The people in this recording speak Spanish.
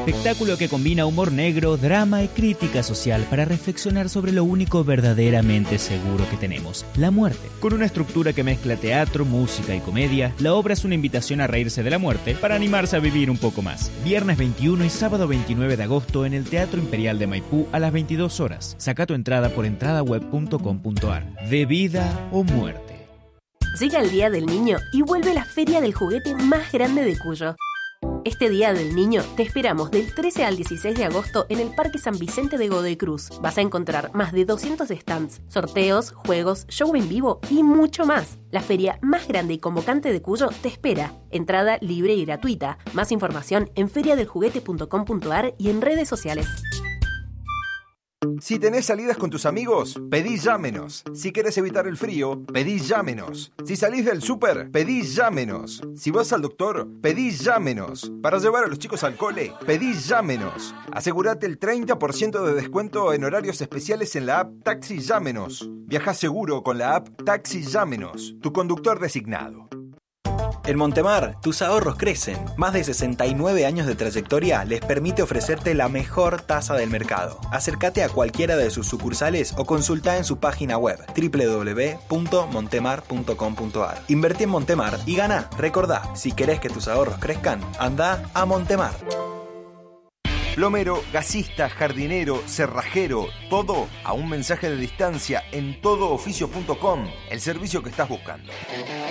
espectáculo que combina humor negro, drama y crítica social para reflexionar sobre lo único verdaderamente seguro que tenemos, la muerte. Con una estructura que mezcla teatro, música y comedia, la obra es una invitación a reírse de la muerte para animarse a vivir un poco más. Viernes 21 y sábado 29 de agosto en el Teatro Imperial de Maipú a las 22 horas. Saca tu entrada por entradaweb.com.ar. De vida o muerte. Llega el Día del Niño y vuelve la feria del juguete más grande de Cuyo. Este Día del Niño te esperamos del 13 al 16 de agosto en el Parque San Vicente de Godoy Cruz. Vas a encontrar más de 200 stands, sorteos, juegos, show en vivo y mucho más. La feria más grande y convocante de Cuyo te espera. Entrada libre y gratuita. Más información en feriadeljuguete.com.ar y en redes sociales. Si tenés salidas con tus amigos, pedí Llámenos. Si querés evitar el frío, pedí Llámenos. Si salís del súper, pedí Llámenos. Si vas al doctor, pedí Llámenos. Para llevar a los chicos al cole, pedí Llámenos. Asegúrate el 30% de descuento en horarios especiales en la app Taxi Llámenos. Viajá seguro con la app Taxi Llámenos, tu conductor designado. En Montemar, tus ahorros crecen. Más de 69 años de trayectoria les permite ofrecerte la mejor tasa del mercado. Acércate a cualquiera de sus sucursales o consulta en su página web www.montemar.com.ar. Invertí en Montemar y gana. Recordá, si querés que tus ahorros crezcan, anda a Montemar. Plomero, gasista, jardinero, cerrajero, todo a un mensaje de distancia en todooficio.com, el servicio que estás buscando.